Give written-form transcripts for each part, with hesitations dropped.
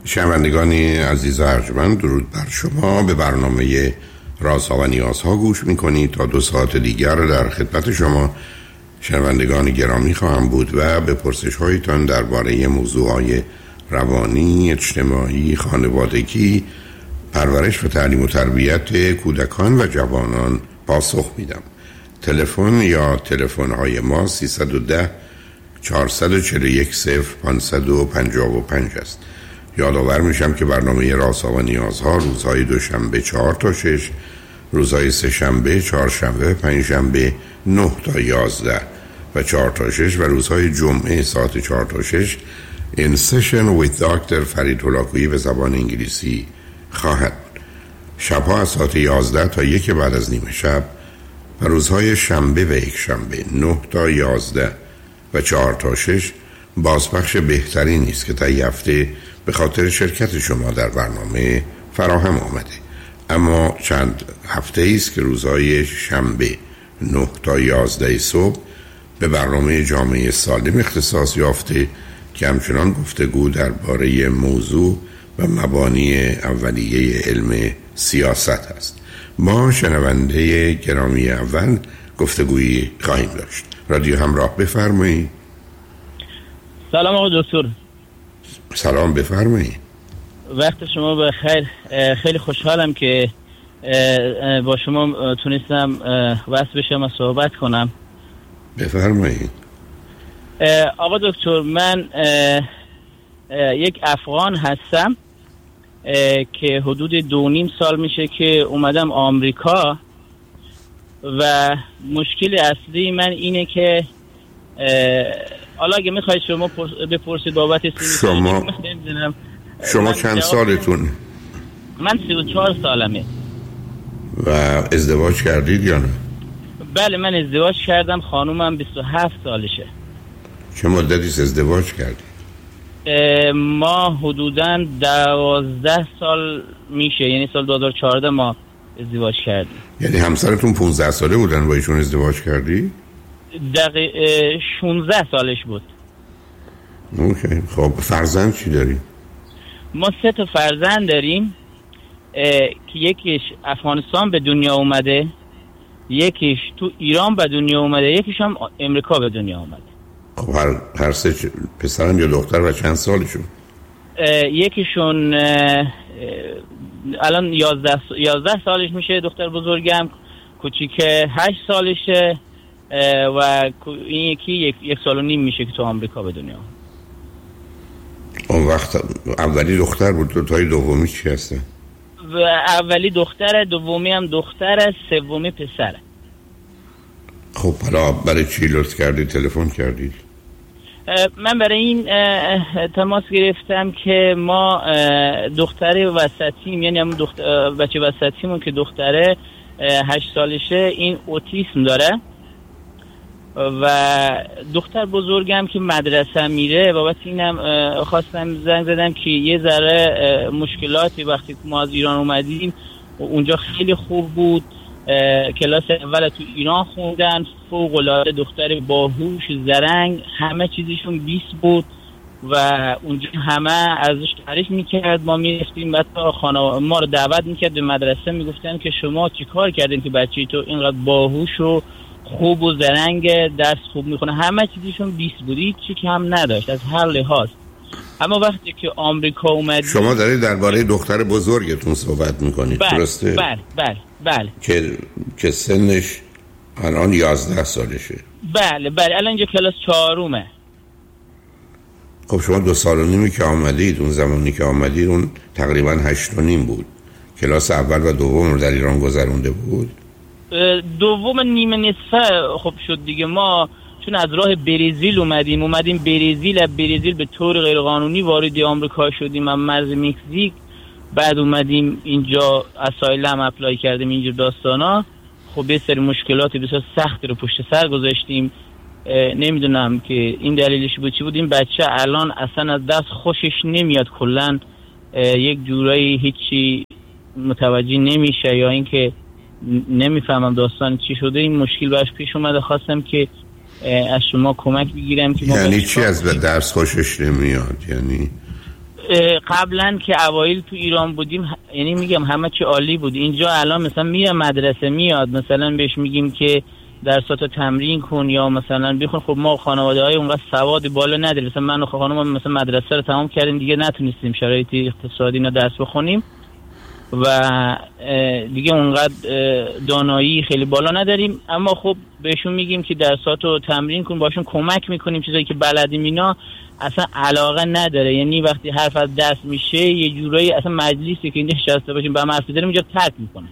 شنوندگانی عزیز و ارجمند، درود بر شما. به برنامه رازها و نیازها گوش میکنید. تا 2 ساعت دیگر در خدمت شما شنوندگان گرامی خواهم بود و به پرسش هایتان درباره موضوعهای روانی، اجتماعی، خانوادگی، پرورش و تعلیم و تربیت کودکان و جوانان پاسخ میدم. تلفن یا تلفن‌های ما 310 441 0555 است. یادآور میشم که برنامه رازها و نیازها روزهای دوشنبه 4 تا 6، روزهای سه‌شنبه، چهارشنبه، پنجشنبه 9 تا 11 و 4 تا 6 و روزهای جمعه ساعت 4 تا 6 In Session with Dr. فرید هولاکویی به زبان انگلیسی خواهد. شبها از ساعت 11 تا 1 بعد از نیمه شب و روزهای شنبه و یک شنبه 9 تا 11 و 4 تا 6 بازپخش بهتری نیست که تا هفته به خاطر شرکت شما در برنامه فراهم آمده. اما چند هفته ایست که روزهای شنبه 9 تا 11 صبح به برنامه جامعه سالم اختصاص یافته که همچنان گفتگو درباره موضوع و مبانی اولیه علم سیاست است. ما شنونده گرامی اول گفتگویی خواهیم داشت. رادیو همراه، بفرمایید. سلام آقای دکتر. سلام، بفرمایید. وقت شما بخیر. خیلی خوشحالم که با شما تونستم وصل بشم و صحبت کنم. بفرمایید. آقا دکتر، من یک افغان هستم که حدود 2.5 سال میشه که اومدم آمریکا و مشکل اصلی من اینه که حالا اگه میخواید شما بپرسید بابت شما چند سالتون؟ من 34 سالمه. و ازدواج کردید یا نه؟ بله، من ازدواج کردم. خانومم 27 سالشه. چه مدتی ازدواج کردید؟ ما حدوداً 12 سال میشه، یعنی سال 2014 ما ازدواج کردیم. یعنی همسرتون 15 ساله بودن با ایشون ازدواج کردی؟ 16 سالش بود. اوکی. خب فرزند چی داری؟ ما 3 تا فرزند داریم که یکیش افغانستان به دنیا اومده، یکیش تو ایران به دنیا اومده، یکیش هم امریکا به دنیا اومده. خب هر 3 پسرن یا دختر و چند سالشون؟ یکیشون الان 11 سالش میشه، دختر بزرگم. کوچیک 8 سالشه و این یکی 1.5 سال میشه که تو آمریکا به دنیا. اون وقت اولی دختر بود، تای دومی چی هسته؟ اولی دختره، دومی هم دختره، سومی پسره. خب حالا برای چی لطف کردید تلفن کردید؟ من برای این تماس گرفتم که ما دختر وسطیم، یعنی همون بچه وسطیمون که دختره 8 سالشه، این اوتیسم داره و دختر بزرگم که مدرسه میره. بابت اینم خواستم زنگ زدم که یه ذره مشکلاتی وقتی که ما از ایران اومدیم اونجا خیلی خوب بود. کلاس اول تو ایران خوندن، فوق العاده دختر باهوش، زرنگ، همه چیزشون 20 بود و اونجا همه ازش تعریف میکرد. ما میرفتیم بعد ما رو دعوت میکرد به مدرسه، میگفتن که شما چی کار کردین که بچه تو اینقدر باهوش و خوب و زرنگ، درس خوب میخونه، همه چیزشون 20 بود، چی که هم نداشت از هر لحاظ. اما وقتی که آمریکا اومدیم، شما دارید درباره دختر بزرگتون صحبت میکنید، درسته؟ بله. که سنش الان 11 سالشه. بله الان اینجا کلاس 4. خب شما 2 سال و نیمی که آمدید، اون زمانی که آمدید اون تقریبا 8 و نیم بود. کلاس اول و دوم رو در ایران گذرونده بود؟ دوم نیمه نصفه خب شد دیگه. ما چون از راه برزیل اومدیم برزیل، از برزیل به طور غیرقانونی وارد آمریکا شدیم، از مرز مکزیک. بعد اومدیم اینجا اسایلم اپلای کردیم، اینجا داستانا. خب یه سری مشکلات بسیار سختی رو پشت سر گذاشتیم. نمیدونم که این دلیلش بود چی بود. این بچه الان اصلا از دست خوشش نمیاد، کلن یک جورایی هیچی متوجه نمیشه یا اینکه نمیفهمم داستان چی شده. این مشکل براش پیش اومده. خواستم که از شما کمک بگیرم که یعنی چی از درس خوشش نمیاد؟ یعنی قبلا که اوایل تو ایران بودیم یعنی میگم همه چی عالی بود. اینجا الان مثلا میره مدرسه میاد مثلا بهش میگیم که درساتو تمرین کن یا مثلا بخون. خب ما خانواده‌های اونقدر سواد بالا نداریم. مثلا من و خانومم مثلا مدرسه رو تمام کردیم دیگه نتونستیم شرایط اقتصادی رو درس بخونیم و دیگه اونقدر دانایی خیلی بالا نداریم. اما خب بهشون میگیم که درساتو تمرین کن، باشون کمک میکنیم چیزایی که بلدیم. اینا اصلا علاقه نداره. یعنی وقتی حرف از دست میشه یه جورایی اصلا مجلسی که اینجا نشسته باشیم با هم حرف بزنیم اینجا ترک میکنه.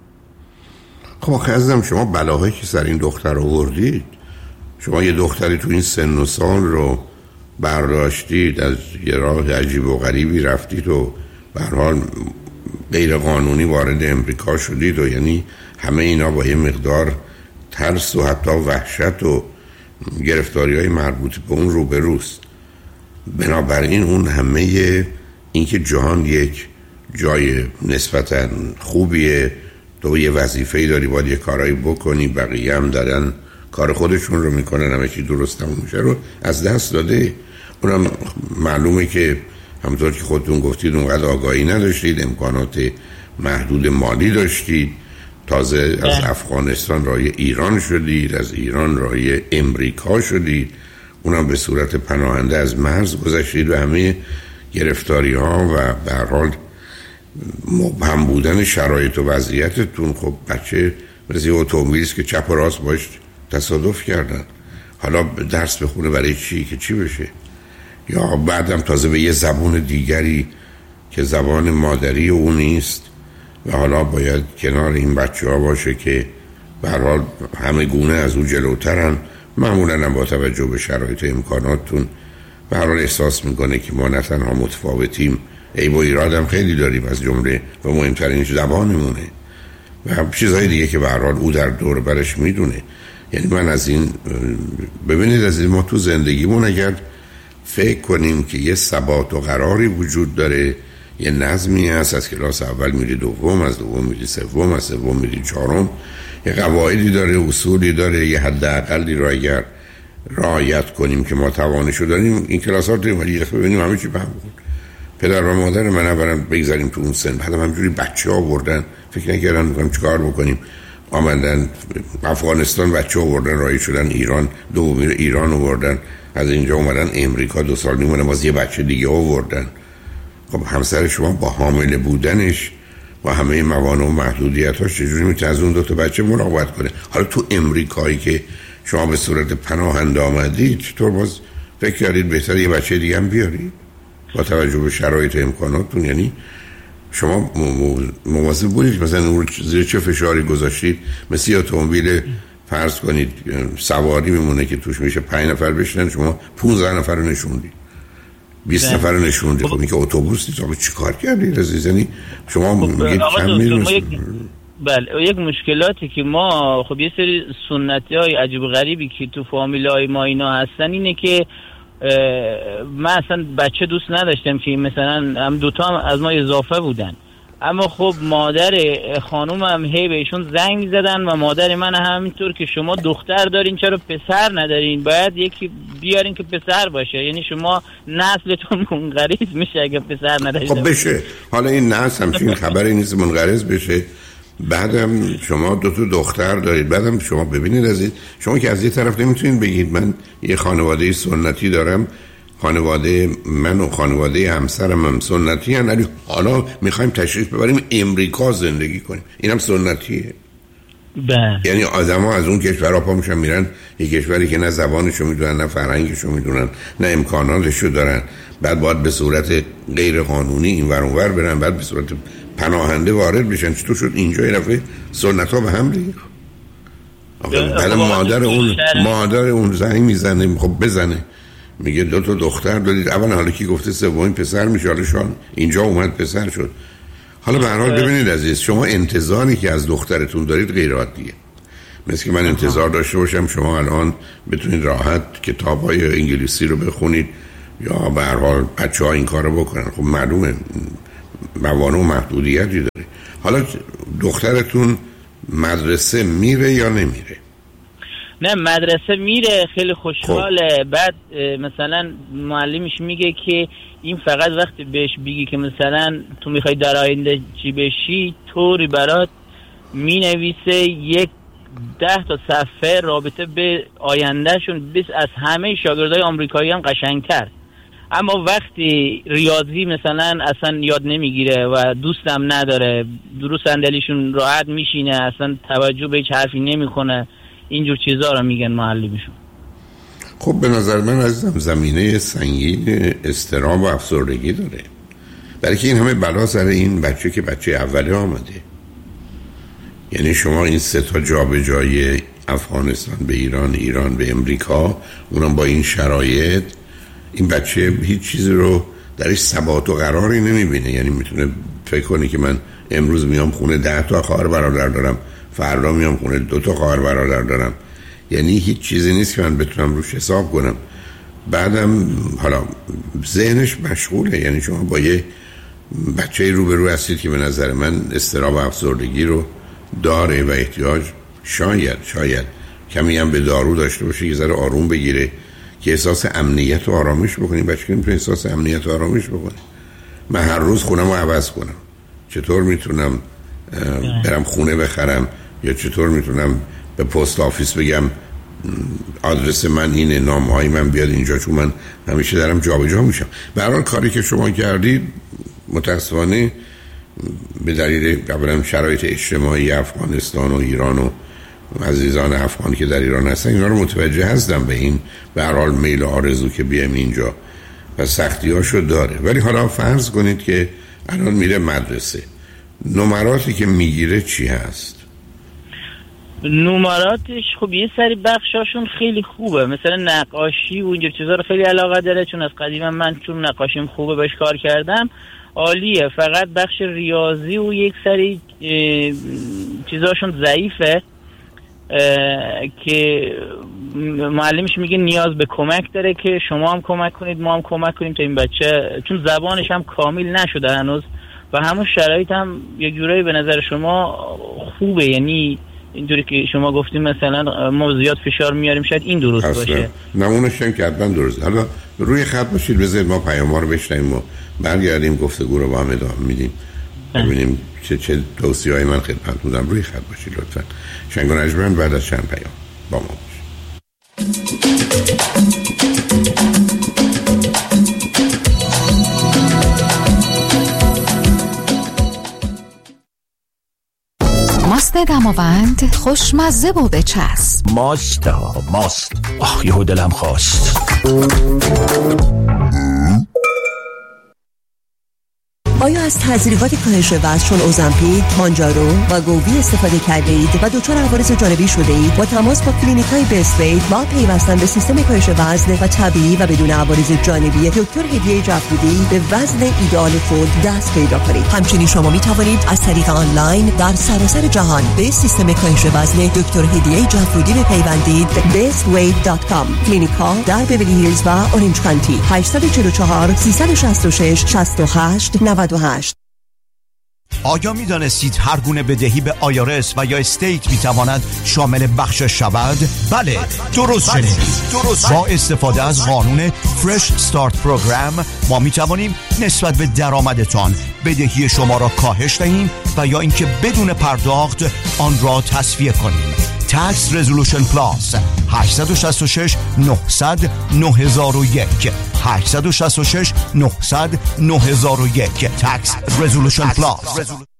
خب خزم شما بلاهایی که سر این دختر آوردید، شما یه دختری تو این سن و سال رو برداشتید از یه راه عجیب و غریبی رفتید و به هر حال غیر قانونی وارد امریکا شدید و یعنی همه اینا با یه مقدار ترس و حتی وحشت و گرفتاری های مربوط به اون روبروست. بنابراین اون همه این که جهان یک جای نسبتاً خوبیه، تو یه وظیفه‌ای داری باید یه کارایی بکنی، بقیه هم دارن کار خودشون رو میکنن، همه چی درست تموم میشه، رو از دست داده. اونم معلومه که همونطور که خودتون گفتید اونقدر آگاهی نداشتید، امکانات محدود مالی داشتید، تازه از افغانستان راه ایران شدید، از ایران راه امریکا شدید، اونم به صورت پناهنده از مرز گذشتید و همه گرفتاری ها و به هر حال مبهم بودن شرایط و وضعیتتون. خب بچه مثل اتومبیلی است که چپ و راست باش تصادف کردن، حالا درس بخونه برای چی که چی بشه؟ یا بعدم تازه به یه زبان دیگری که زبان مادری او نیست و حالا باید کنار این بچه ها باشه که به هر حال همه گونه از او جلوترن. معمولا هم با توجه به شرایط امکاناتتون به هر حال احساس میکنه که ما نه تنها متفاوتیم، عیب و ایرادم خیلی داریم، از جمله و مهمترین زبانمونه و چیزهای دیگه که به هر حال او در دور برش میدونه. یعنی من از این ببینید، از این ما تو زندگیمون اگر فکر کنیم که یه ثبات و قراری وجود داره، یه نظمی هست، از کلاس اول میری دوم، از دوم میری سوم، از سوم میری چهارم، یه قواعدی داره، اصولی داره، یه حداقلی رو اگر رعایت کنیم که ما توانشو داریم این کلاس ها رو داریم. ولی ببینیم همه چی بهم بود. پدر و مادر من اولا بگذاریم تو اون سن، بعدم همجوری بچه ها آوردن، فکر نکردن میگم چیکار بکنیم، آمدن افغانستان بچه ها آوردن، راهی شدن ایران، دوم ایران آوردن، از اینجا اومدن امریکا 2 سال میمونه، باز یه بچه دیگه آوردن. خب همسر شما با حامل بودنش با همه موانع و محدودیتاش چجوری میتونه از اون 2 تا بچه مراقبت کنه؟ حالا تو امریکایی که شما به صورت پناهنده آمدید، چطور باز فکر کردید بهتر یه بچه دیگه هم بیارید با توجه به شرایط امکاناتتون؟ یعنی شما مواظب بودید مثلا اون زیر چه فشاری گذاشتید؟ مثل اتومبیل فرض کنید سواری میمونه که توش میشه 5 نفر بشینن، شما 15 نفر رو نشوندید، 20 نفر رو نشوندید. خب این که اتوبوس نیست. آقا چیکار کردید عزیز؟ یعنی شما میگید کم میرسید. بله، یک مشکلاتی که ما خب یه سری سنتی‌های عجیب و غریبی که تو فامیلای ما اینا هستن اینه که من اصلا بچه دوست نداشتم که مثلا هم 2 تا هم از ما اضافه بودن. اما خب مادر خانوم هم هی بهشون زنگ می‌زدن و مادر من همینطور که شما دختر دارین چرا پسر ندارین، باید یکی بیارین که پسر باشه، یعنی شما نسلتون منقرض میشه اگه پسر ندارین. خب بشه، حالا این نسل همچین خبری نیست منقرض بشه. بعدم شما 2 تا دختر دارید، بعدم شما ببینید عزیز، شما که از یه طرف نمیتونید بگید من یه خانواده سنتی دارم، خانواده من و خانواده همسرم هم سنتی هستن، ولی حالا میخوایم تشریف ببریم امریکا زندگی کنیم، اینم سنتیه. یعنی آدم‌ها از اون کشورها پا میشن میرن یه کشوری که نه زبانشو میدونن، نه فرهنگشو میدونن، نه امکاناتشو دارن، بعد باید به صورت غیر قانونی این ور اون ور برن، بعد به صورت پناهنده وارد بشن. چطور شد اینجا یه دفعه سنت‌ها به هم ریخت؟ بعد مادر اون زنگ میزنه، خب بزنه، میگه 2 تا دختر دارید، اول حالا کی گفته سومین پسر میشه، حالا شان اینجا اومد پسر شد. حالا به هر حال ببینید عزیز، شما انتظاری که از دخترتون دارید غیر عادیه. مثل که من انتظار داشته باشم شما الان بتونید راحت کتاب‌های انگلیسی رو بخونید یا به هر حال بچه‌ها این کارو بکنن. خب معلومه موانع و محدودیتی داره. حالا دخترتون مدرسه میره یا نمیره؟ نه مدرسه میره، خیلی خوشحاله. بعد مثلا معلمش میگه که این فقط وقتی بهش بگی که مثلا تو میخوای در آینده چی بشی، طوری برات مینویسه 10 تا صفحه رابطه به آیندهشون، بس از همه شاگردای آمریکایی هم قشنگتر. اما وقتی ریاضی مثلا اصلا یاد نمیگیره و دوستم نداره، درو صندلیشون راحت میشینه، اصلا توجه به هیچ حرفی نمیکنه، اینجور چیزا رو میگن معلمشون. خب به نظر من عزیزم زمینه سنگین اضطراب و افسردگی داره، برای که این همه بلا سر این بچه که بچه اوله آمده. یعنی شما این 3 تا جابجایی افغانستان به ایران، ایران به امریکا، اونم با این شرایط، این بچه هیچ چیزی رو درش ثبات و قراری نمیبینه. یعنی میتونه فکر کنه که من امروز میام خونه 10 تا خواهر برادر دارم، فردا میام خونه 2 تا خواهر برادر دارم. یعنی هیچ چیزی نیست که من بتونم روش حساب کنم. بعدم حالا ذهنش مشغوله. یعنی شما با یه بچه روبرو هستید که به نظر من اضطراب و افسردگی رو داره و احتیاج شاید کمی هم به دارو داشته باشه که ذره آروم بگیره، که احساس امنیت و آرامش بکنیم. بچه که میتونه احساس امنیت و آرامش بکنه. من هر روز خونم رو عوض کنم، چطور میتونم برم خونه بخرم، یا چطور میتونم به پست آفیس بگم آدرس من اینه، نامه‌های من بیاد اینجا، چون من همیشه دارم جابجا میشم. به هر حال کاری که شما کردید متاسفانه به دلیل اولا شرایط اجتماعی افغانستان و ایران و عزیزان افغان که در ایران هستن، اینا رو متوجه هستم، به این به هر حال میل و آرزو که بیایم اینجا و سختی‌هاشو داره. ولی حالا فرض کنید که الان میره مدرسه، نمراتی که میگیره چی هست؟ نمراتش خب یه سری بخشاشون خیلی خوبه، مثلا نقاشی و اینجور چیزا رو خیلی علاقه داره، چون از قدیم من چون نقاشیم خوبه بهش کار کردم، عالیه. فقط بخش ریاضی و یک سری چیزاشون ضعیفه که معلمش میگه نیاز به کمک داره که شما هم کمک کنید، ما هم کمک کنیم تا این بچه، چون زبانش هم کامل نشده هنوز و همون شرایط هم یه جورایی به نظر شما خوبه. یعنی اینجوری که شما گفتیم مثلا ما زیاد فشار میاریم، شاید این درست باشه. نمونهش هم که حتما درست. حالا روی خط باشید، بذارید ما پیام‌ها رو بشنویم و برگردیم گفتگو رو با هم ادامه میدیم، ببینیم چه توصیه‌ای من خدمتتون بودم. روی خط باشید لطفاً. شنگ و نجمن بعد از چند پیام با ما باشید. ماست دماوند خوشمزه و بچسب. ماست آخ یهو دلم خواست. آیا از تزریقات کاهش وزن چون اوزمپیک، مانجارو و گووی استفاده کردید و دچار عوارض جانبی شده اید؟ با تماس با کلینیک‌های بیست ویت با پیوستن به سیستم کاهش وزن و طبیعی و بدون عوارض جانبی دکتر هدیه جعفرودی به وزن ایدئال خود دست پیدا کنید. همچنین شما می توانید از طریق آنلاین در سراسر جهان به سیستم کاهش وزن دکتر هدیه جعفرودی بپیوندید. bestweight.com. کلینیک‌ها در بیولی هیلز و اورنج کانتی. 844 366 68 98. آیا می دانستید هر گونه بدهی به آیارس و یا استیت می تواند شامل بخشش شود؟ بله، درست شنیدید. با استفاده از قانون فرش استارت پروگرام ما می توانیم نسبت به درآمدتان بدهی شما را کاهش دهیم و یا اینکه بدون پرداخت آن را تصفیه کنیم. Tax Resolution Plus 866 900 9001 866 900 9001 Tax Resolution Plus.